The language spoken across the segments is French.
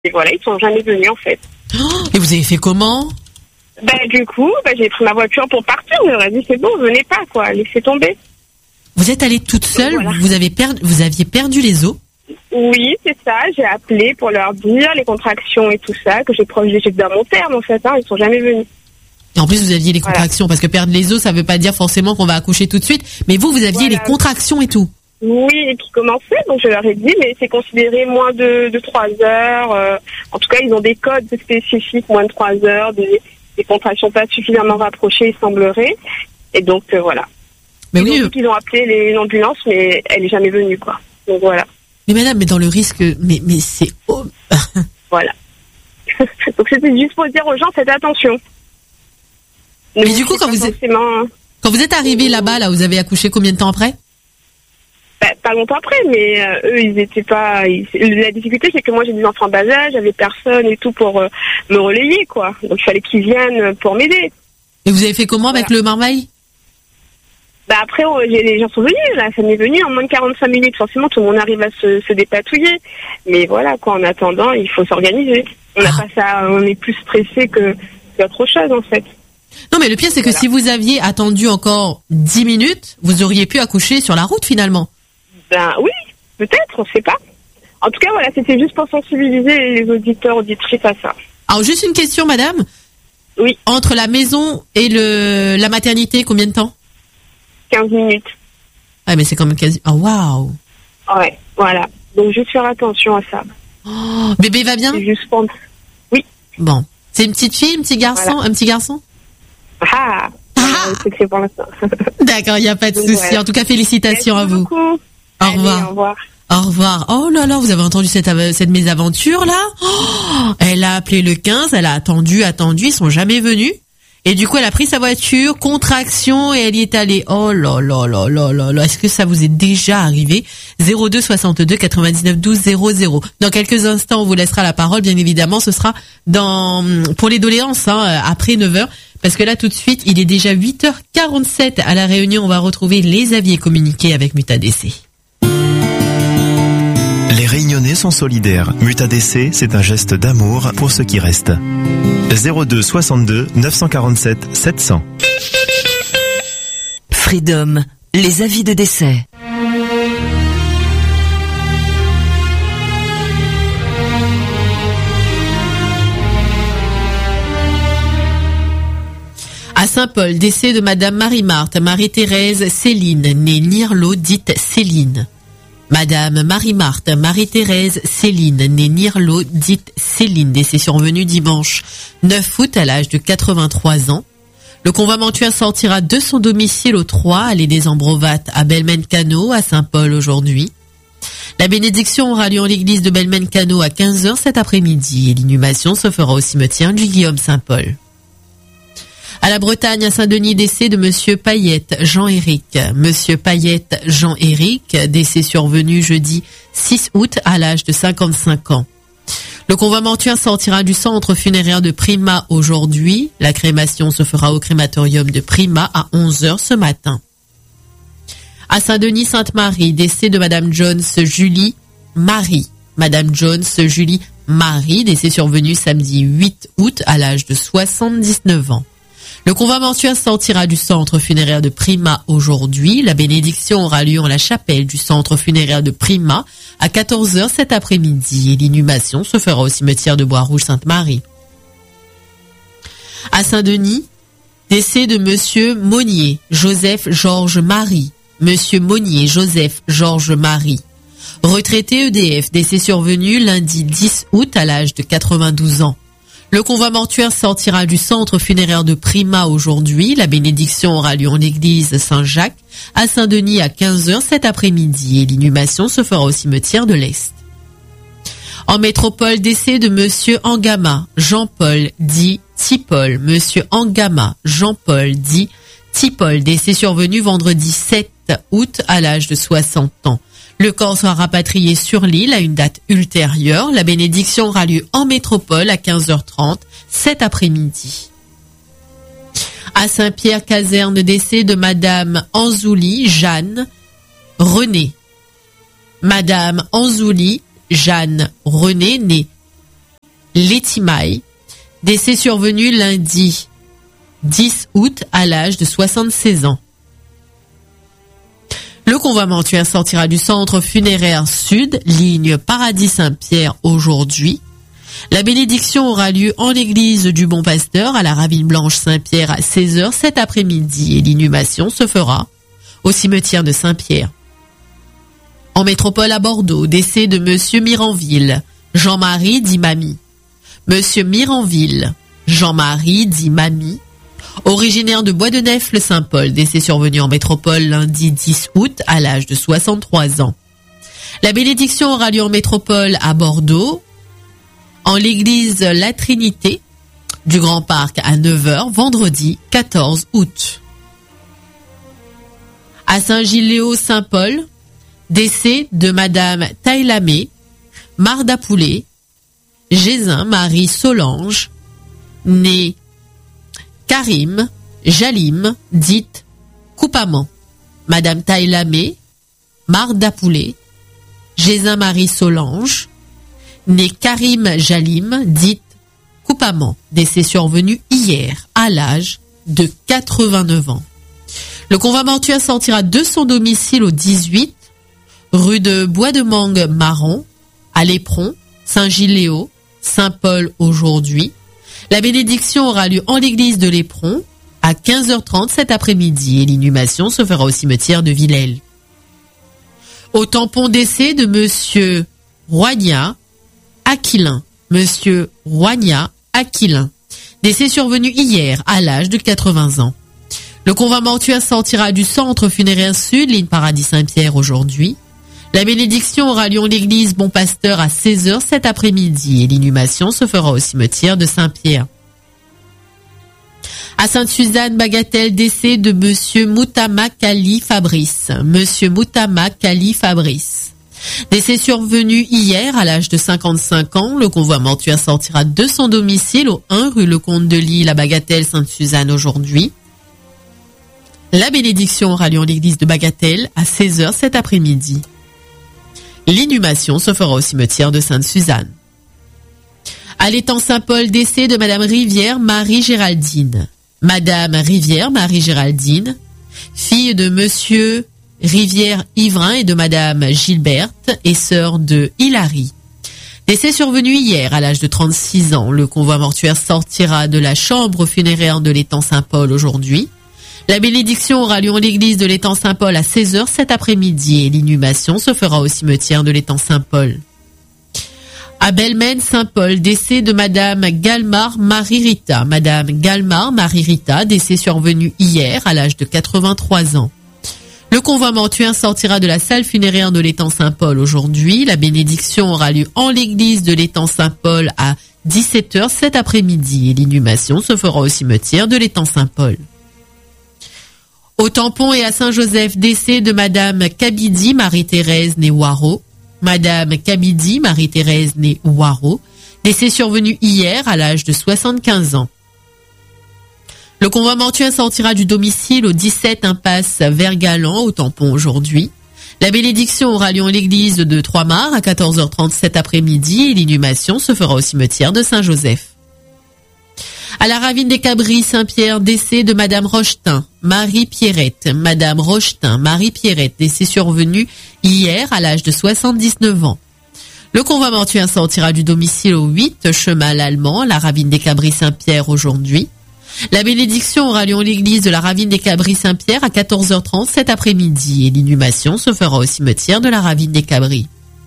Et voilà, ils sont jamais venus en fait. Et vous avez fait comment? Du coup, j'ai pris ma voiture pour partir. Je leur ai dit c'est bon, venez pas quoi, laissez tomber. Vous êtes allée toute seule, Voilà. vous aviez perdu les os. Oui, c'est ça. J'ai appelé pour leur dire les contractions et tout ça, que j'étais dans mon terme en fait. Ils sont jamais venus. Et en plus, vous aviez les Voilà. contractions, parce que perdre les os, ça veut pas dire forcément qu'on va accoucher tout de suite. Mais vous aviez Voilà. les contractions et tout. Oui, et qui commençaient, donc je leur ai dit, mais c'est considéré moins de 3 heures. En tout cas, ils ont des codes spécifiques, moins de 3 heures, des contractions pas suffisamment rapprochées, il semblerait. Et donc, voilà. Mais Ils oui. ont dit qu'ils ont appelé l'ambulance, mais elle est jamais venue, quoi. Donc voilà. Mais madame, mais dans le risque, mais c'est... Voilà. Donc c'était juste pour dire aux gens, faites attention. Mais du coup, quand vous êtes arrivé là-bas, là, vous avez accouché combien de temps après? Pas longtemps après, mais eux, ils étaient pas... La difficulté, c'est que moi, j'ai des enfants bas âge, j'avais personne et tout pour me relayer, quoi. Donc il fallait qu'ils viennent pour m'aider. Et vous avez fait comment avec le marmaille? Après, les gens sont venus, la famille est venue en moins de 45 minutes. Forcément, tout le monde arrive à se dépatouiller. Mais voilà, quoi, en attendant, il faut s'organiser. On n'a pas ça, on est plus stressé qu'autre chose, en fait. Non, mais le pire, c'est que si vous aviez attendu encore 10 minutes, vous auriez pu accoucher sur la route, finalement. Oui, peut-être, on sait pas. En tout cas, voilà, c'était juste pour sensibiliser les auditeurs, auditrices à ça. Alors, juste une question, madame. Oui. Entre la maison et la maternité, combien de temps? 15 minutes. Ah, mais c'est quand même quasi... Oh, waouh. Ouais, voilà. Donc, juste faire attention à ça. Oh, bébé va bien? C'est juste pour... Oui. Bon. C'est une petite fille, un petit garçon, Voilà. Un petit garçon? C'est que c'est pour l'instant. D'accord, il n'y a pas de souci. Voilà. En tout cas, félicitations à vous. Beaucoup. Au revoir. Allez, au revoir. Au revoir. Oh là là, vous avez entendu cette mésaventure là? Elle a appelé le 15, elle a attendu, ils sont jamais venus. Et du coup, elle a pris sa voiture, contraction, et elle y est allée. Oh là là là là là là. Est-ce que ça vous est déjà arrivé? 02 62 99 12 00. Dans quelques instants, on vous laissera la parole, bien évidemment. Ce sera pour les doléances, après 9h. Parce que là, tout de suite, il est déjà 8h47 à La Réunion. On va retrouver les avis et communiqués avec MutADC. Les Réunionnais sont solidaires. MutADC, c'est un geste d'amour pour ceux qui restent. 02 62 947 700. Freedom, les avis de décès. À Saint-Paul, décès de Madame Marie-Marthe, Marie-Thérèse Céline, née Nirlo, dite Céline. Madame Marie-Marthe, Marie-Thérèse Céline, née Nirlo, dite Céline, décès survenu dimanche 9 août à l'âge de 83 ans. Le convoi mortuaire sortira de son domicile au 3, allée des Ambrovates à Belmencano, à Saint-Paul aujourd'hui. La bénédiction aura lieu en l'église de Belmencano à 15h cet après-midi et l'inhumation se fera au cimetière du Guillaume-Saint-Paul. À la Bretagne, à Saint-Denis, décès de Monsieur Payette Jean-Éric. Monsieur Payette Jean-Éric, décès survenu jeudi 6 août à l'âge de 55 ans. Le convoi mortuaire sortira du centre funéraire de Prima aujourd'hui. La crémation se fera au crématorium de Prima à 11h ce matin. À Saint-Denis, Sainte-Marie, décès de Madame Jones Julie Marie. Madame Jones Julie Marie, décès survenu samedi 8 août à l'âge de 79 ans. Le convoi mortuaire sortira du centre funéraire de Prima aujourd'hui. La bénédiction aura lieu en la chapelle du centre funéraire de Prima à 14h cet après-midi et l'inhumation se fera au cimetière de Bois-Rouge-Sainte-Marie. À Saint-Denis, décès de Monsieur Monnier, Joseph Georges Marie. Monsieur Monnier, Joseph Georges Marie. Retraité EDF, décès survenu lundi 10 août à l'âge de 92 ans. Le convoi mortuaire sortira du centre funéraire de Prima aujourd'hui. La bénédiction aura lieu en l'église Saint-Jacques à Saint-Denis à 15h cet après-midi et l'inhumation se fera au cimetière de l'Est. En métropole, décès de Monsieur Angama, Jean-Paul dit Tipol. Monsieur Angama, Jean-Paul dit Tipol, décès survenu vendredi 7 août à l'âge de 60 ans. Le corps sera rapatrié sur l'île à une date ultérieure. La bénédiction aura lieu en métropole à 15h30 cet après-midi. À Saint-Pierre, caserne, décès de Madame Anzouli Jeanne Renée. Madame Anzouli Jeanne Renée, née Letimaï, décès survenu lundi 10 août à l'âge de 76 ans. Le convoi mortuaire sortira du centre funéraire sud, ligne Paradis-Saint-Pierre aujourd'hui. La bénédiction aura lieu en l'église du Bon Pasteur à la Ravine Blanche Saint-Pierre à 16h cet après-midi et l'inhumation se fera au cimetière de Saint-Pierre. En métropole à Bordeaux, décès de Monsieur Miranville, Jean-Marie dit Mamie. Monsieur Miranville, Jean-Marie dit Mamie, originaire de Bois-de-Nèfles-Saint-Paul, décès survenu en métropole lundi 10 août à l'âge de 63 ans. La bénédiction aura lieu en métropole à Bordeaux, en l'église La Trinité du Grand Parc à 9h, vendredi 14 août. À Saint-Gilles-Léo-Saint-Paul, décès de Madame Taïlamé, Marda Poulet, Gézin Marie Solange, née Karim Jalim, dite Coupaman. Madame Taïlamé, Marda Poulet, Gézin Marie Solange, née Karim Jalim, dite Coupaman, décès survenu hier à l'âge de 89 ans. Le convoi mortuaire sortira de son domicile au 18 rue de Bois-de-Mangue Marron, à Lépron, Saint-Gilles-Léo, Saint-Paul aujourd'hui. La bénédiction aura lieu en l'église de Lépron à 15h30 cet après-midi et l'inhumation se fera au cimetière de Villèle. Au tampon décès de Monsieur Roignat Aquilin. Monsieur Roignat Aquilin. Décès survenu hier à l'âge de 80 ans. Le convoi mortuaire sortira du centre funéraire sud, ligne Paradis-Saint-Pierre aujourd'hui. La bénédiction aura lieu en l'église Bon Pasteur à 16h cet après-midi et l'inhumation se fera au cimetière de Saint-Pierre. À Sainte-Suzanne, Bagatelle, décès de Monsieur Moutama Kali Fabrice. Monsieur Moutama Kali Fabrice. Décès survenu hier à l'âge de 55 ans. Le convoi mortuaire sortira de son domicile au 1 rue Lecomte de Lille à Bagatelle, Sainte-Suzanne aujourd'hui. La bénédiction aura lieu en l'église de Bagatelle à 16h cet après-midi. L'inhumation se fera au cimetière de Sainte-Suzanne. À l'étang Saint-Paul, décès de Madame Rivière Marie-Géraldine. Madame Rivière Marie-Géraldine, fille de Monsieur Rivière-Ivrin et de Madame Gilberte et sœur de Hilary. Décès survenu hier à l'âge de 36 ans. Le convoi mortuaire sortira de la chambre funéraire de l'étang Saint-Paul aujourd'hui. La bénédiction aura lieu en l'église de l'étang Saint-Paul à 16h cet après-midi et l'inhumation se fera au cimetière de l'étang Saint-Paul. À Belmène Saint-Paul, décès de Madame Galmar Marie-Rita. Madame Galmar Marie-Rita, décès survenu hier à l'âge de 83 ans. Le convoi mortuaire sortira de la salle funéraire de l'étang Saint-Paul aujourd'hui. La bénédiction aura lieu en l'église de l'étang Saint-Paul à 17h cet après-midi et l'inhumation se fera au cimetière de l'étang Saint-Paul. Au Tampon et à Saint-Joseph, décès de Madame Kabidi Marie-Thérèse née Waro. Madame Kabidi Marie-Thérèse née Waro, décès survenu hier à l'âge de 75 ans. Le convoi mortuaire sortira du domicile au 17 impasse Vergalan au Tampon aujourd'hui. La bénédiction aura lieu en l'église de Trois-Mars à 14h30 cet après-midi et l'inhumation se fera au cimetière de Saint-Joseph. À la Ravine des Cabris, Saint-Pierre, décès de Madame Rochetin, Marie-Pierrette. Madame Rochetin, Marie-Pierrette, décès survenu hier à l'âge de 79 ans. Le convoi mortuaire sortira du domicile au 8 chemin l'Allemand, la Ravine des Cabris, Saint-Pierre aujourd'hui. La bénédiction aura lieu en l'église de la Ravine des Cabris, Saint-Pierre à 14h30 cet après-midi et l'inhumation se fera au cimetière de la Ravine des Cabris.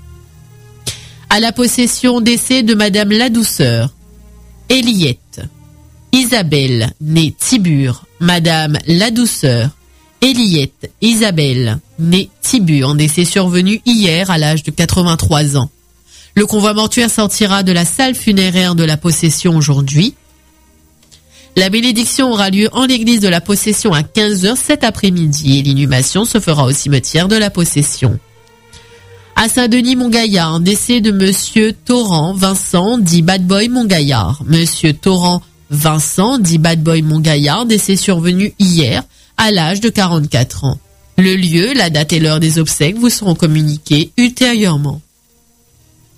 À la Possession, décès de Madame Ladouceur, Eliette. Isabelle, née Tibur, Madame Ladouceur, Eliette Isabelle, née Tibur, décès survenu hier à l'âge de 83 ans. Le convoi mortuaire sortira de la salle funéraire de la Possession aujourd'hui. La bénédiction aura lieu en l'église de la Possession à 15h cet après-midi et l'inhumation se fera au cimetière de la Possession. À Saint-Denis-Montgaillard, décès de Monsieur Torrent Vincent, dit Bad Boy Montgaillard. Monsieur Torrent Vincent, dit Bad Boy Montgaillard, décès survenu hier à l'âge de 44 ans. Le lieu, la date et l'heure des obsèques vous seront communiqués ultérieurement.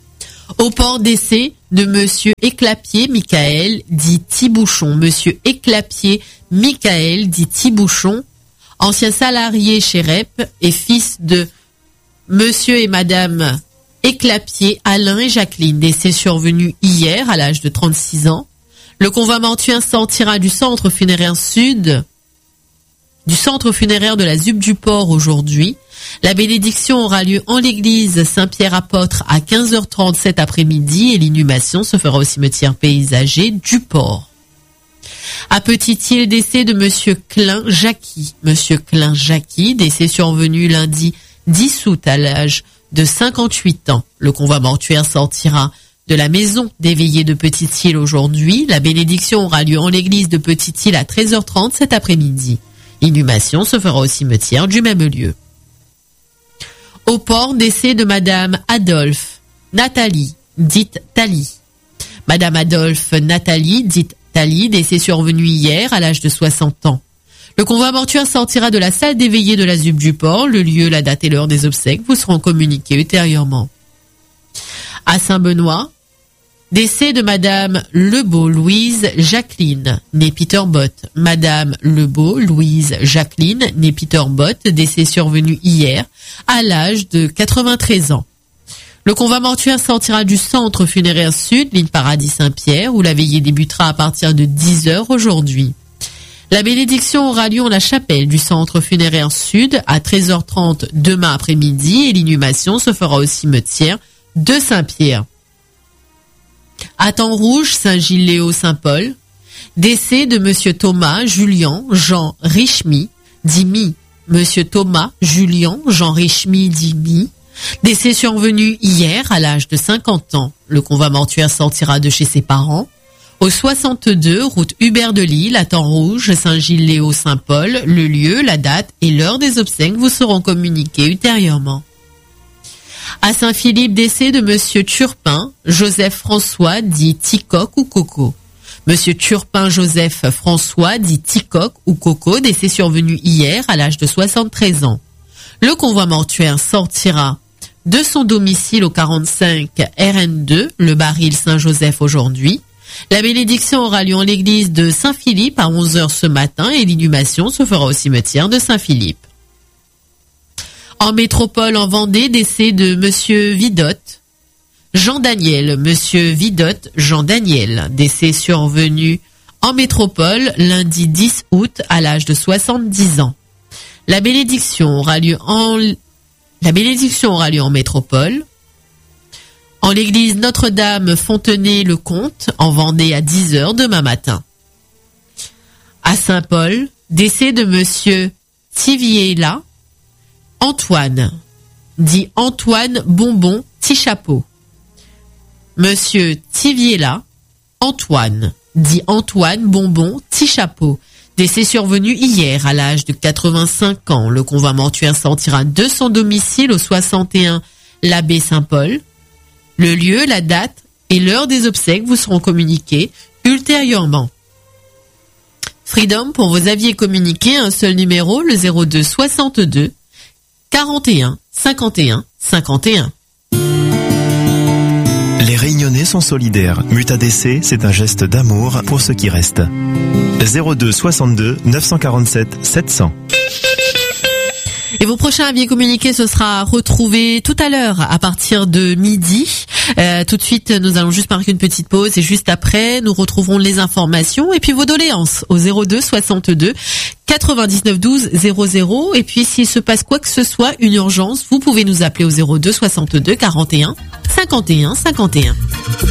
Au port décès de monsieur Éclapier Michael dit Thibouchon. Monsieur Éclapier Michael dit Thibouchon, ancien salarié chez REP et fils de monsieur et madame Éclapier Alain et Jacqueline, décès survenu hier à l'âge de 36 ans. Le convoi mortuaire sortira du centre funéraire sud, du centre funéraire de la ZUP du Port aujourd'hui. La bénédiction aura lieu en l'église Saint-Pierre-Apôtre à 15h30 cet après-midi et l'inhumation se fera au cimetière paysager du Port. À Petite-Île, décès de monsieur Klein Jacqui. Monsieur Klein Jacqui, décès survenu lundi 10 août à l'âge de 58 ans. Le convoi mortuaire sortira de la maison des veillées de Petite-Île aujourd'hui. La bénédiction aura lieu en l'église de Petite-Île à 13h30 cet après-midi. L'inhumation se fera au cimetière du même lieu. Au port, décès de madame Adolphe Nathalie, dite Thalie. Madame Adolphe Nathalie, dite Thalie, décès survenu hier à l'âge de 60 ans. Le convoi mortuaire sortira de la salle des veillées de la ZUP du Port. Le lieu, la date et l'heure des obsèques vous seront communiqués ultérieurement. À Saint-Benoît, décès de madame Lebeau Louise Jacqueline, née Peter Bott. Madame Lebeau Louise Jacqueline, née Peter Bott, décès survenu hier à l'âge de 93 ans. Le convoi mortuaire sortira du centre funéraire sud, ligne Paradis Saint-Pierre, où la veillée débutera à partir de 10h aujourd'hui. La bénédiction aura lieu en la chapelle du centre funéraire sud à 13h30 demain après-midi et l'inhumation se fera au cimetière de Saint-Pierre. À Temps-Rouge, Saint-Gilles-Léo, Saint-Paul, décès de monsieur Thomas Julien Jean Richemy, dit monsieur Thomas Julien Jean Richemy, dit décès survenu hier à l'âge de 50 ans. Le convoi mortuaire sortira de chez ses parents au 62 route Hubert de Lille à Temps-Rouge, Saint-Gilles-Léo, Saint-Paul. Le lieu, la date et l'heure des obsèques vous seront communiqués ultérieurement. À Saint-Philippe, décès de monsieur Turpin Joseph François dit Ticoc ou Coco. Monsieur Turpin Joseph François dit Ticoc ou Coco, décès survenu hier à l'âge de 73 ans. Le convoi mortuaire sortira de son domicile au 45 RN2, le baril Saint-Joseph aujourd'hui. La bénédiction aura lieu en l'église de Saint-Philippe à 11h ce matin et l'inhumation se fera au cimetière de Saint-Philippe. En métropole, en Vendée, décès de monsieur Vidotte Jean-Daniel. Monsieur Vidotte Jean-Daniel, décès survenu en métropole lundi 10 août à l'âge de 70 ans. La bénédiction aura lieu en métropole, en l'église Notre-Dame Fontenay-le-Comte, en Vendée à 10h demain matin. À Saint-Paul, décès de monsieur Tiviela Antoine, dit Antoine Bonbon Tichapeau. Monsieur Tiviela Antoine, dit Antoine Bonbon Tichapeau, décès survenu hier à l'âge de 85 ans. Le convoi mortuaire sortira de son domicile au 61 l'Abbé Saint-Paul. Le lieu, la date et l'heure des obsèques vous seront communiqués ultérieurement. Freedom, pour vos avis et communiquer, un seul numéro, le 02 62 41 51 51. Les Réunionnais sont solidaires. Mutadc, c'est un geste d'amour pour ceux qui restent. 02 62 947 700. Et vos prochains avis communiqués, ce sera retrouvé tout à l'heure à partir de midi. Tout de suite, nous allons juste marquer une petite pause et juste après, nous retrouverons les informations et puis vos doléances au 02 62 99 12 00. Et puis, s'il se passe quoi que ce soit, une urgence, vous pouvez nous appeler au 02 62 41 51 51.